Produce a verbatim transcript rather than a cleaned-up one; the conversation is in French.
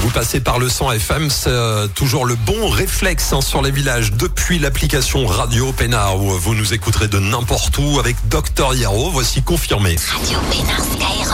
Vous passez par le cent F M, c'est euh, toujours le bon réflexe hein, sur les villages depuis l'application Radio Pénard où vous nous écouterez de n'importe où avec Docteur Hiro. Voici confirmé. Radio Pénard,